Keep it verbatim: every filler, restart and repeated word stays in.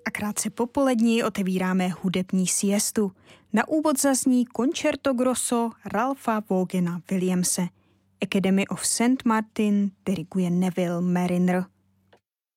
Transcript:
A krátce po polední otevíráme hudební siestu. Na úvod zazní Concerto Grosso Ralpha Vogena Williamse. Academy of Saint Martin diriguje Neville Marriner.